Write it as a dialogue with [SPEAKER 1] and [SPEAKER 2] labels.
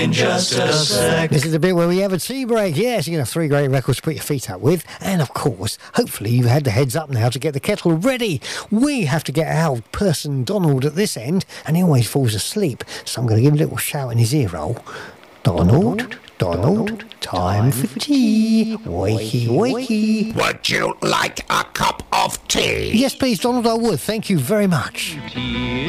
[SPEAKER 1] in just a sec.
[SPEAKER 2] This is the bit where we have a tea break. Yes, you're going to have 3 great records to put your feet up with. And, of course, hopefully you've had the heads up now to get the kettle ready. We have to get our person Donald at this end, and he always falls asleep. So I'm going to give him a little shout in his ear roll. Donald, time for tea. Wakey, wakey.
[SPEAKER 3] Would you like a cup of tea?
[SPEAKER 2] Yes, please, Donald, I would. Thank you very much.
[SPEAKER 1] Tea